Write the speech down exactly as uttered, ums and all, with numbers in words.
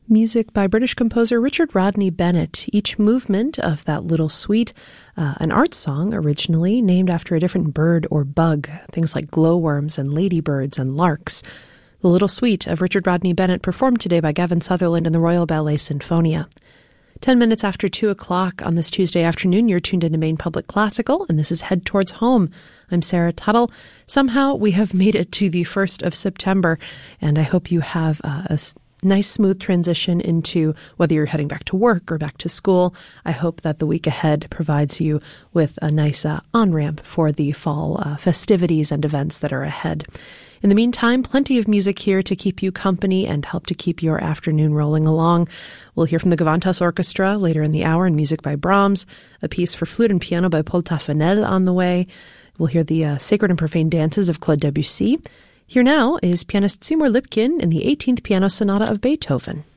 Music by British composer Richard Rodney Bennett. Each movement of that little suite, uh, an art song originally named after a different bird or bug, things like glowworms and ladybirds and larks. The Little Suite of Richard Rodney Bennett, performed today by Gavin Sutherland and the Royal Ballet Sinfonia. Ten minutes after two o'clock on this Tuesday afternoon, you're tuned into Maine Public Classical, and this is Head Towards Home. I'm Sarah Tuttle. Somehow we have made it to the first of September, and I hope you have uh, a nice, smooth transition into whether you're heading back to work or back to school. I hope that the week ahead provides you with a nice uh, on-ramp for the fall uh, festivities and events that are ahead. In the meantime, plenty of music here to keep you company and help to keep your afternoon rolling along. We'll hear from the Gavantas Orchestra later in the hour and music by Brahms, a piece for flute and piano by Paul Taffanel on the way. We'll hear the uh, Sacred and Profane Dances of Claude Debussy. Here now is pianist Seymour Lipkin in the eighteenth Piano Sonata of Beethoven.